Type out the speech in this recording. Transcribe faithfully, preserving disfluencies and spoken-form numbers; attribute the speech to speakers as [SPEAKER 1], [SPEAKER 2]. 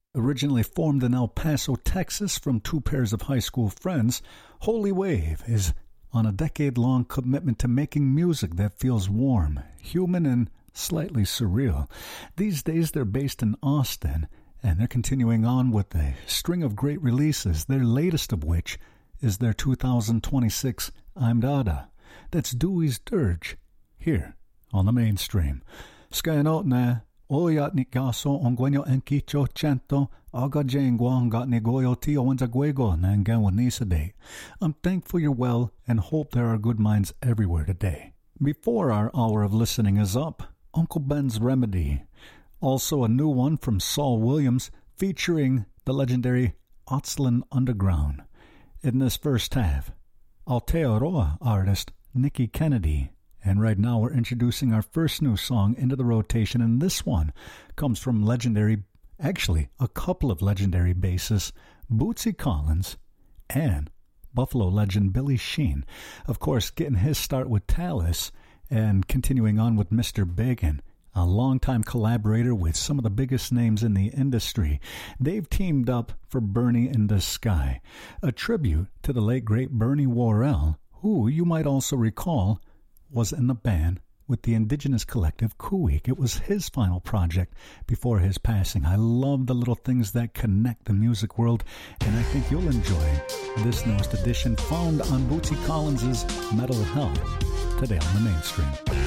[SPEAKER 1] Originally formed in El Paso, Texas from two pairs of high school friends, Holy Wave is on a decade-long commitment to making music that feels warm, human, and slightly surreal. These days they're based in Austin, and they're continuing on with a string of great releases, their latest of which is their two thousand twenty-six I'm Dada. That's Dewey's Dirge, here on the Mainstream. Skyanote na oyat ni kaso ongwenyo enkicho chento aga jengwa ngat ni goyo tio wanzaguego nangawanisade. I'm thankful you're well and hope there are good minds everywhere today. Before our hour of listening is up, Uncle Ben's Remedy. Also a new one from Saul Williams featuring the legendary Otslin Underground. In this first half, Aotearoa artist Nikki Kennedy. And right now we're introducing our first new song into the rotation, and this one comes from legendary, actually a couple of legendary bassists, Bootsy Collins and Buffalo legend Billy Sheehan. Of course, getting his start with Talis and continuing on with Mister Biggin, a longtime collaborator with some of the biggest names in the industry. They've teamed up for Bernie in the Sky, a tribute to the late great Bernie Worrell, who you might also recall was in the band with the indigenous collective Kuweek. It was his final project before his passing. I love the little things that connect the music world, and I think you'll enjoy this newest edition found on Bootsy Collins' Metal Hell today on the Mainstream.